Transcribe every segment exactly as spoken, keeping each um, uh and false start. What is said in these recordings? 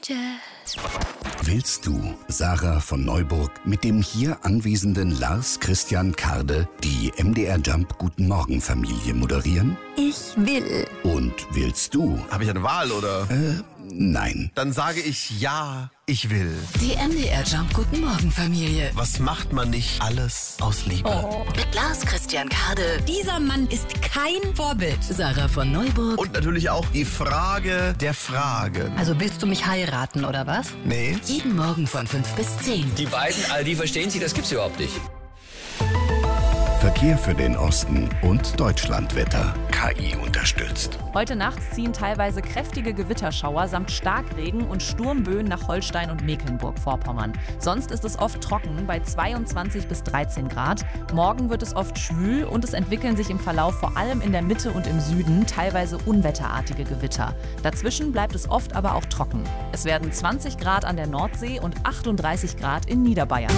Jazz. Willst du, Sarah von Neuburg, mit dem hier anwesenden Lars Christian Karde die M D R Jump Guten Morgen Familie moderieren? Ich will. Und willst du? Habe ich eine Wahl, oder? Äh, nein. Dann sage ich ja, ich will. Die M D R Jump Guten Morgen Familie. Was macht man nicht alles aus Liebe? Oh. Mit Lars Christian Karde. Dieser Mann ist kein Vorbild. Sarah von Neuburg. Und natürlich auch die Frage der Fragen. Also willst du mich heiraten, oder was? Nee. Jeden Morgen von fünf bis zehn. Die beiden, all die verstehen sich, das gibt's überhaupt nicht. Verkehr für den Osten und Deutschlandwetter. K I unterstützt. Heute Nacht ziehen teilweise kräftige Gewitterschauer samt Starkregen und Sturmböen nach Holstein und Mecklenburg-Vorpommern. Sonst ist es oft trocken bei zweiundzwanzig bis dreizehn Grad. Morgen wird es oft schwül und es entwickeln sich im Verlauf vor allem in der Mitte und im Süden teilweise unwetterartige Gewitter. Dazwischen bleibt es oft aber auch trocken. Es werden zwanzig Grad an der Nordsee und achtunddreißig Grad in Niederbayern.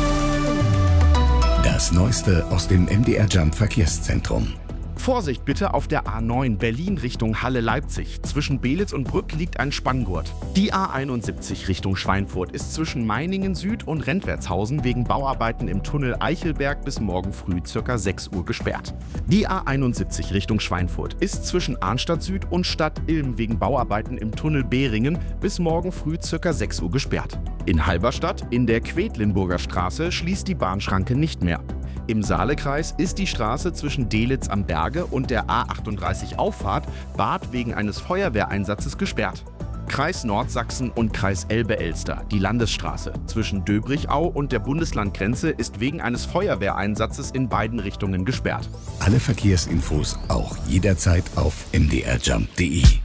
Das Neueste aus dem M D R Jump Verkehrszentrum. Vorsicht bitte auf der A neun Berlin Richtung Halle-Leipzig. Zwischen Belitz und Brück liegt ein Spanngurt. Die A einundsiebzig Richtung Schweinfurt ist zwischen Meiningen Süd und Rentwertshausen wegen Bauarbeiten im Tunnel Eichelberg bis morgen früh ca. sechs Uhr gesperrt. Die A einundsiebzig Richtung Schweinfurt ist zwischen Arnstadt Süd und Stadt Ilm wegen Bauarbeiten im Tunnel Behringen bis morgen früh ca. sechs Uhr gesperrt. In Halberstadt in der Quedlinburger Straße schließt die Bahnschranke nicht mehr. Im Saalekreis ist die Straße zwischen Delitz am Berge und der A achtunddreißig Auffahrt Bad wegen eines Feuerwehreinsatzes gesperrt. Kreis Nordsachsen und Kreis Elbe-Elster, die Landesstraße zwischen Döbrichau und der Bundeslandgrenze ist wegen eines Feuerwehreinsatzes in beiden Richtungen gesperrt. Alle Verkehrsinfos auch jederzeit auf m d r jump punkt d e.